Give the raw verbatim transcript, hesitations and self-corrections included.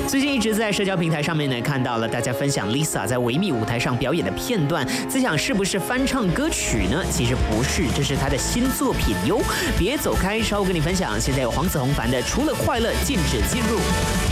最近一直在社交平台上面呢看到了大家分享 Lisa 在维密舞台上表演的片段，在想是不是翻唱歌曲呢？其实不是，这是她的新作品哟。别走开，稍后跟你分享。现在有黄子弘凡的《除了快乐禁止进入》。